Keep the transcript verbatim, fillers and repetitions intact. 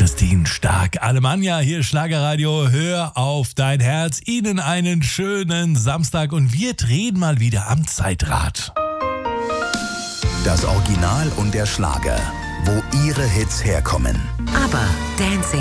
Christine Stark. Alemannia, hier Schlagerradio, hör auf dein Herz. Ihnen einen schönen Samstag und wir drehen mal wieder am Zeitrad. Das Original und der Schlager, wo Ihre Hits herkommen. Aber Dancing